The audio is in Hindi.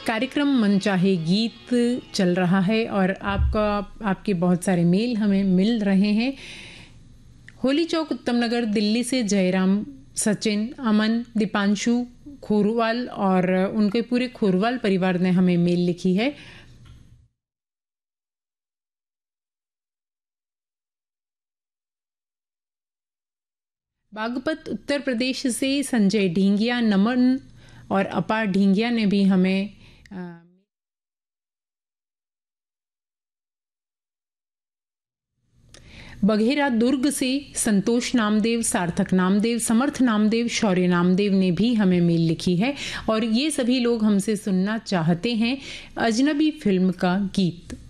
कार्यक्रम मनचाहे गीत चल रहा है और आपके बहुत सारे मेल हमें मिल रहे हैं। होली चौक उत्तम नगर दिल्ली से जयराम, सचिन, अमन, दीपांशु खोरवाल और उनके पूरे खोरवाल परिवार ने हमें मेल लिखी है। बागपत उत्तर प्रदेश से संजय ढींगिया, नमन और अपार ढींगिया ने भी हमें बघेरा दुर्ग से संतोष नामदेव, सार्थक नामदेव, समर्थ नामदेव, शौर्य नामदेव ने भी हमें मेल लिखी है और ये सभी लोग हमसे सुनना चाहते हैं अजनबी फिल्म का गीत।